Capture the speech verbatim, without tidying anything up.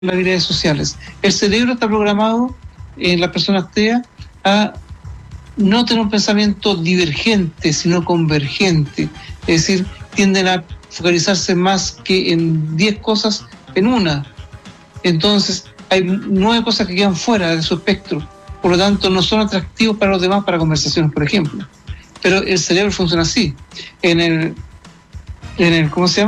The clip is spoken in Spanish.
las habilidades sociales. El cerebro está programado en las personas T E A a no tener un pensamiento divergente, sino convergente. Es decir, tienden a focalizarse más que en diez cosas en una. Entonces, hay nueve cosas que quedan fuera de su espectro. Por lo tanto, no son atractivos para los demás para conversaciones, por ejemplo. Pero el cerebro funciona así. En el, en el ¿cómo se llama?